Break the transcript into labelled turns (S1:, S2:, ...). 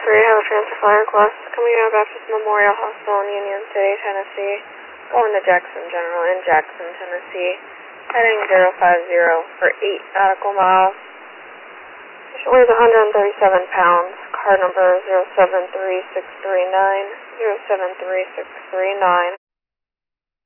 S1: have a transfer flight request coming out of Baptist Memorial Hospital in Union City, Tennessee, going to Jackson General in Jackson, Tennessee, heading 050 for 8 nautical miles. Patient weighs 137 pounds. Card number 073639, 073639.